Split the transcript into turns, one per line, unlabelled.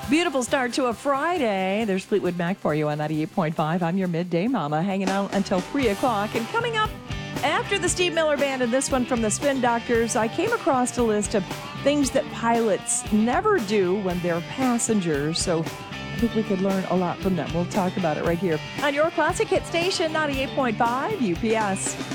Beautiful start to a Friday. There's Fleetwood Mac for you on 98.5. I'm your midday mama, hanging out until 3 o'clock. And coming up after the Steve Miller Band and this one from the Spin Doctors, I came across a list of things that pilots never do when they're passengers. So I think we could learn a lot from them. We'll talk about it right here on your classic hit station, 98.5 UPS.